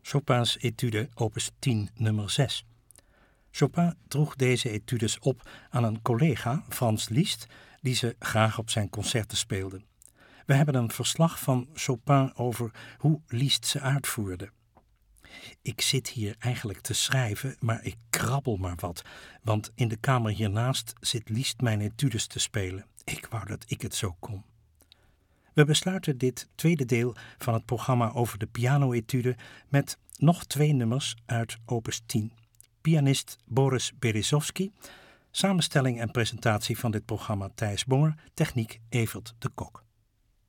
Chopins Etude opus 10 nummer 6. Chopin droeg deze etudes op aan een collega, Franz Liszt, die ze graag op zijn concerten speelde. We hebben een verslag van Chopin over hoe Liszt ze uitvoerde. Ik zit hier eigenlijk te schrijven, maar ik krabbel maar wat, want in de kamer hiernaast zit Liszt mijn etudes te spelen. Ik wou dat ik het zo kon. We besluiten dit tweede deel van het programma over de piano-etude met nog 2 nummers uit opus 10. Pianist Boris Berezovsky, samenstelling en presentatie van dit programma Thijs Bonger, techniek Evert de Kok.